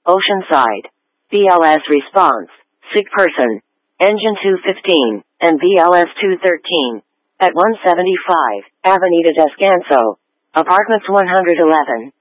Oceanside. BLS response. Sick person. Engine 215, and BLS 213. At 175, Avenida Descanso. Apartments 111.